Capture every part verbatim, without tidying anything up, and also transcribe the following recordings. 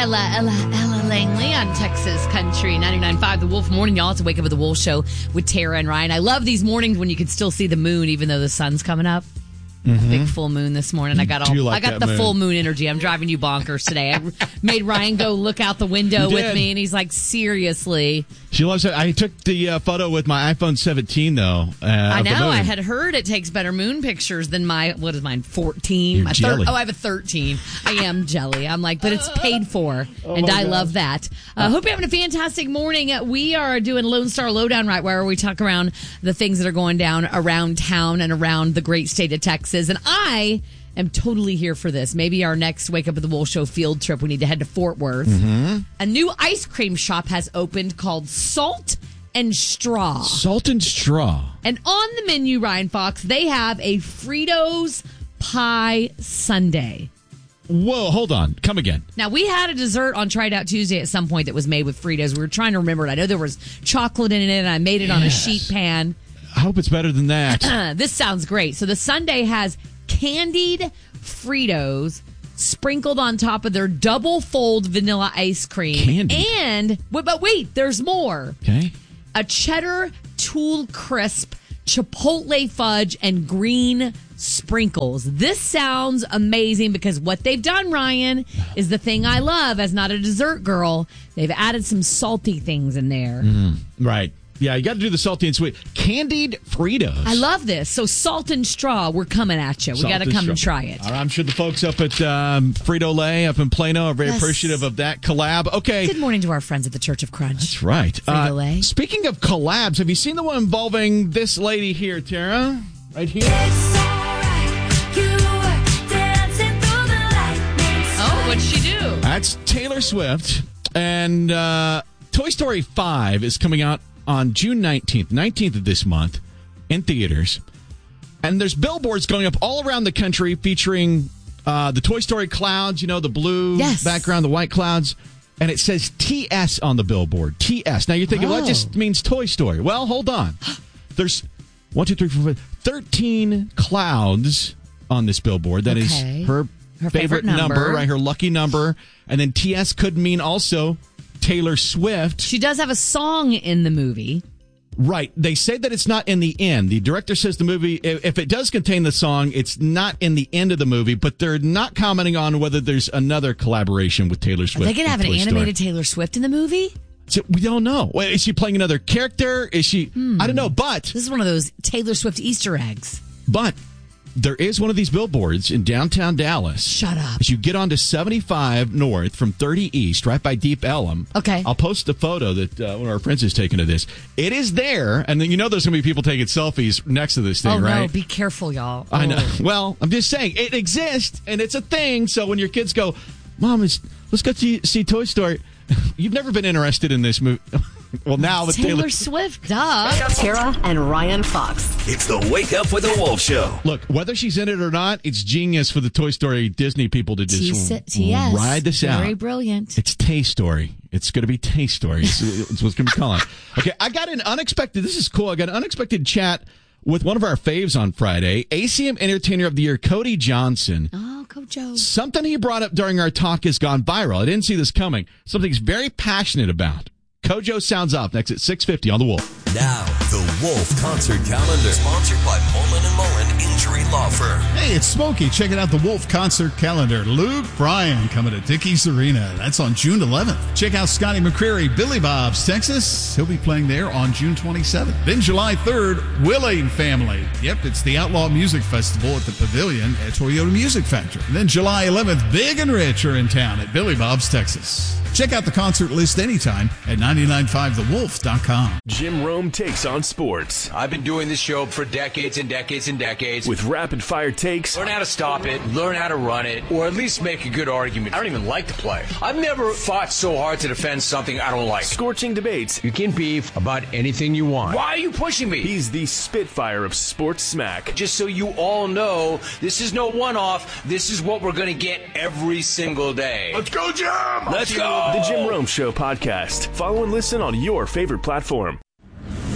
Ella, Ella, Ella Langley on Texas Country ninety-nine point five. The Wolf Morning. Y'all have to wake up with the Wolf Show with Tara and Ryan. I love these mornings when you can still see the moon, even though the sun's coming up. Mm-hmm. Big full moon this morning. I got all. Like I got the moon. Full moon energy. I'm driving you bonkers today. I made Ryan go look out the window with me, and he's like, "Seriously." She loves it. I took the uh, photo with my iPhone seventeen, though. Uh, I know. I had heard it takes better moon pictures than my, what is mine, fourteen? You're my jelly. Thir- oh, I have a thirteen. I am jelly. I'm like, but it's paid for, oh and I God. love that. I uh, hope you're having a fantastic morning. We are doing Lone Star Lowdown right where we talk around the things that are going down around town and around the great state of Texas. And I am totally here for this. Maybe our next Wake Up with the Wolf Show field trip, we need to head to Fort Worth. Mm-hmm. A new ice cream shop has opened called Salt and Straw. Salt and Straw. And on the menu, Ryan Fox, they have a Fritos Pie Sundae. Whoa, hold on. Come again. Now, we had a dessert on Try It Out Tuesday at some point that was made with Fritos. We were trying to remember it. I know there was chocolate in it, and I made it yes. on a sheet pan. I hope it's better than that. This sounds great. So the sundae has candied Fritos sprinkled on top of their double fold vanilla ice cream. Candied. And, but wait, there's more. Okay. A cheddar Tool Crisp, Chipotle fudge, and green sprinkles. This sounds amazing because what they've done, Ryan, is the thing I love as not a dessert girl. They've added some salty things in there. Mm, right. Yeah, you got to do the salty and sweet. Candied Fritos. I love this. So Salt and Straw, we're coming at you. We got to come and try it. All right, I'm sure the folks up at um, Frito-Lay up in Plano are very yes. appreciative of that collab. Okay. Good morning to our friends at the Church of Crunch. That's right. Frito-Lay. Uh, speaking of collabs, have you seen the one involving this lady here, Tara? Right here? Oh, what'd she do? That's Taylor Swift. And uh, Toy Story five is coming out on June nineteenth, nineteenth of this month, in theaters. And there's billboards going up all around the country featuring uh, the Toy Story clouds, you know, the blue yes. background, the white clouds. And it says T S on the billboard. T S. Now you're thinking, oh. well, that just means Toy Story. Well, hold on. There's one, two, three, four, five, thirteen clouds on this billboard. That okay. is her, her favorite, favorite number. number, right? Her lucky number. And then T S could mean also Taylor Swift. She does have a song in the movie. Right. They say that it's not in the end. The director says the movie, if it does contain the song, it's not in the end of the movie, but they're not commenting on whether there's another collaboration with Taylor Swift. Are they going to have an Toy animated Story. Taylor Swift in the movie? So we don't know. Is she playing another character? Is she? Hmm. I don't know, but... This is one of those Taylor Swift Easter eggs. But... there is one of these billboards in downtown Dallas. Shut up. As you get onto seventy-five North from thirty East, right by Deep Ellum. Okay. I'll post a photo that uh, one of our friends has taken of this. It is there, and then you know there's going to be people taking selfies next to this thing, oh, right? Oh, no, be careful, y'all. I know. Oh. Well, I'm just saying, it exists, and it's a thing, so when your kids go, Mom, it's, let's go see, see Toy Story, you've never been interested in this movie. Well, now with Taylor, Taylor Swift, duh. Tara and Ryan Fox. It's the Wake Up with the Wolf Show. Look, whether she's in it or not, it's genius for the Toy Story Disney people to just T S ride this Very out. Very brilliant. It's Tay Story. It's going to be Tay Story. It's, it's what's going to be calling. Okay, I got an unexpected, this is cool, I got an unexpected chat with one of our faves on Friday, A C M Entertainer of the Year, Cody Johnson. Oh, Kojo. Something he brought up during our talk has gone viral. I didn't see this coming. Something he's very passionate about. Kojo sounds off next at six fifty on The Wolf. Now, the Wolf Concert Calendar. Sponsored by Mullen and Mullen Injury Law Firm. Hey, it's Smokey. Checking out the Wolf Concert Calendar. Luke Bryan coming to Dickies Arena. That's on June eleventh. Check out Scotty McCreery, Billy Bob's, Texas. He'll be playing there on June twenty-seventh. Then July third, Willing Family. Yep, it's the Outlaw Music Festival at the Pavilion at Toyota Music Factory. And then July eleventh, Big and Rich are in town at Billy Bob's, Texas. Check out the concert list anytime at nine nine five the wolf dot com. Jim Rome takes on sports. I've been doing this show for decades and decades and decades. With rapid-fire takes. Learn how to stop it, learn how to run it, or at least make a good argument. I don't even like to play. I've never fought so hard to defend something I don't like. Scorching debates. You can beef about anything you want. Why are you pushing me? He's the Spitfire of sports smack. Just so you all know, this is no one-off. This is what we're going to get every single day. Let's go, Jim! Let's go! The Jim Rome Show podcast. Follow and listen on your favorite platform.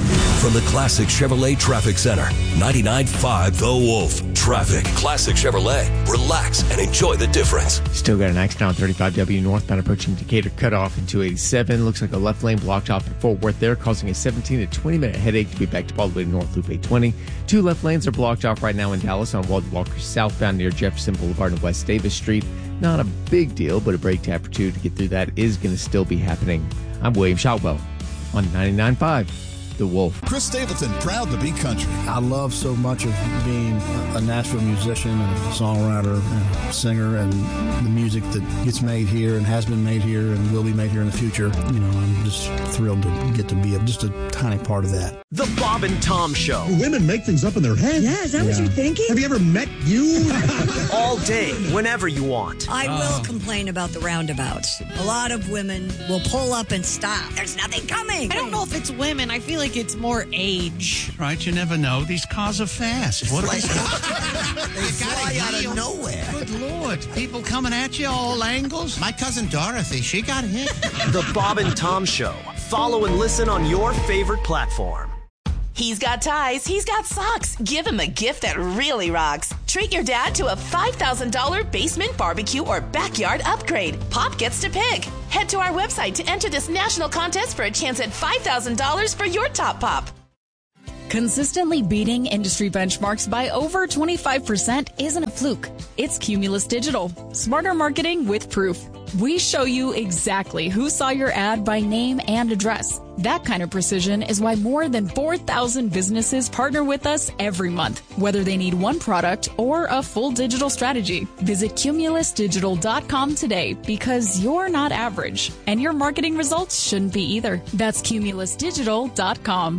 From the Classic Chevrolet Traffic Center, ninety-nine point five The Wolf. Traffic. Classic Chevrolet. Relax and enjoy the difference. Still got an accident on thirty-five W northbound approaching Decatur cutoff in two eighty-seven. Looks like a left lane blocked off at Fort Worth there, causing a seventeen to twenty minute headache to be backed up all the way to North Loop eight twenty. Two left lanes are blocked off right now in Dallas on Walden Walker southbound near Jefferson Boulevard and West Davis Street. Not a big deal, but a brake tap or two to get through that is going to still be happening. I'm William Shotwell on ninety-nine point five The Wolf. Chris Stapleton, proud to be country. I love so much of being a Nashville musician and a songwriter and singer, and the music that gets made here and has been made here and will be made here in the future. You know, I'm just thrilled to get to be a, just a tiny part of that. The Bob and Tom Show. Women make things up in their head. Yeah, is that yeah. what you're thinking? Have you ever met you? All day, whenever you want. I will oh. complain about the roundabouts. A lot of women will pull up and stop. There's nothing coming. I don't know if it's women. I feel like it's more age. Right, you never know. These cars are fast. What like, they fly out of nowhere. Good Lord. People coming at you all angles. My cousin Dorothy, she got hit. The Bob and Tom Show. Follow and listen on your favorite platform. He's got ties, he's got socks. Give him a gift that really rocks. Treat your dad to a five thousand dollars basement barbecue or backyard upgrade. Pop gets to pick. Head to our website to enter this national contest for a chance at five thousand dollars for your top pop. Consistently beating industry benchmarks by over twenty-five percent isn't a fluke. It's Cumulus Digital. Smarter marketing with proof. We show you exactly who saw your ad by name and address. That kind of precision is why more than four thousand businesses partner with us every month, whether they need one product or a full digital strategy. Visit cumulus digital dot com today, because you're not average, and your marketing results shouldn't be either. That's cumulus digital dot com.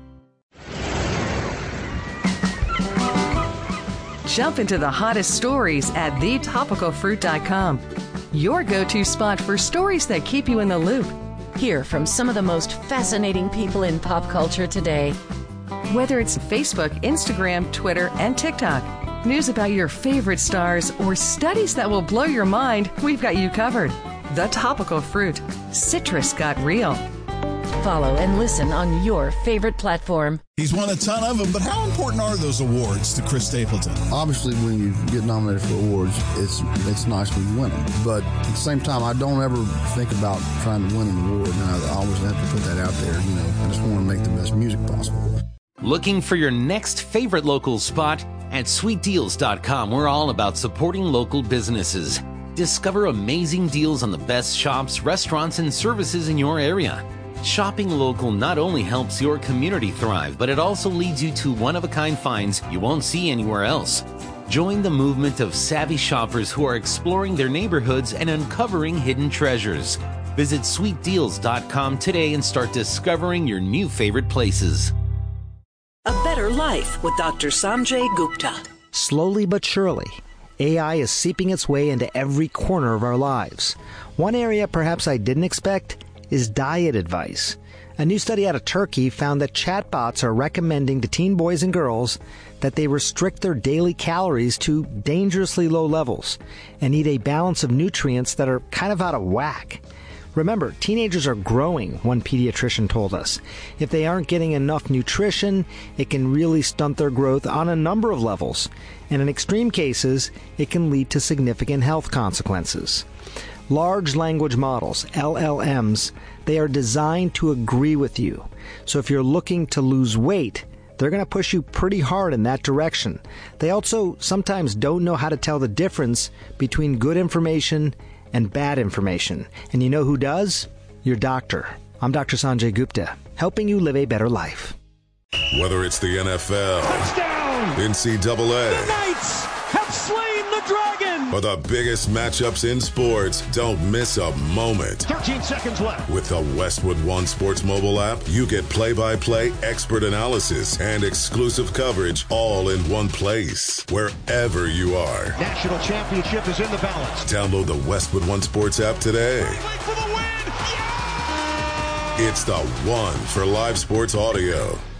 Jump into the hottest stories at the topical fruit dot com. Your go-to spot for stories that keep you in the loop. Hear from some of the most fascinating people in pop culture today. Whether it's Facebook, Instagram, Twitter, and TikTok, news about your favorite stars, or studies that will blow your mind, we've got you covered. The Topical Fruit. Citrus got real. Follow and listen on your favorite platform. He's won a ton of them, but how important are those awards to Chris Stapleton? Obviously, when you get nominated for awards, it's it's nice when you win them. But at the same time, I don't ever think about trying to win an award, and I always have to put that out there. You know, I just want to make the best music possible. Looking for your next favorite local spot? At sweet deals dot com, we're all about supporting local businesses. Discover amazing deals on the best shops, restaurants, and services in your area. Shopping local not only helps your community thrive, but it also leads you to one-of-a-kind finds you won't see anywhere else. Join the movement of savvy shoppers who are exploring their neighborhoods and uncovering hidden treasures. Visit sweet deals dot com today and start discovering your new favorite places. A Better Life with Doctor Sanjay Gupta. Slowly but surely, A I is seeping its way into every corner of our lives. One area perhaps I didn't expect is diet advice. A new study out of Turkey found that chatbots are recommending to teen boys and girls that they restrict their daily calories to dangerously low levels and eat a balance of nutrients that are kind of out of whack. Remember, teenagers are growing, one pediatrician told us. If they aren't getting enough nutrition, it can really stunt their growth on a number of levels, and in extreme cases, it can lead to significant health consequences. Large language models, L L Ms, they are designed to agree with you. So if you're looking to lose weight, they're going to push you pretty hard in that direction. They also sometimes don't know how to tell the difference between good information and bad information. And you know who does? Your doctor. I'm Doctor Sanjay Gupta, helping you live a better life. Whether it's the N F L, touchdown, N C double A, the Knights have slain the dragon, or the biggest matchups in sports, don't miss a moment. thirteen seconds left. With the Westwood One Sports mobile app, you get play-by-play, expert analysis, and exclusive coverage all in one place, wherever you are. National championship is in the balance. Download the Westwood One Sports app today. For the win. Yeah! It's the one for live sports audio.